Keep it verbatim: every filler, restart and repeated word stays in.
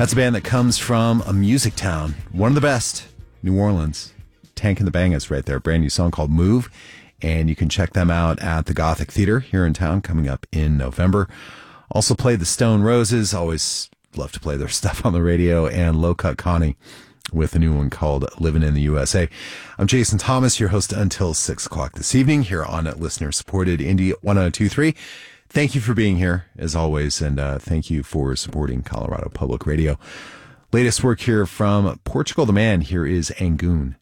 That's a band that comes from a music town, one of the best, New Orleans. Tank and the Bangas right there. Brand new song called Move. And you can check them out at the Gothic Theater here in town coming up in November. Also play the Stone Roses. Always love to play their stuff on the radio. And Low Cut Connie with a new one called Living in the U S A. I'm Jason Thomas, your host until six o'clock this evening here on listener-supported Indie one oh two point three. Thank you for being here, as always, and uh, thank you for supporting Colorado Public Radio. Latest work here from Portugal the Man. Here is Angoon.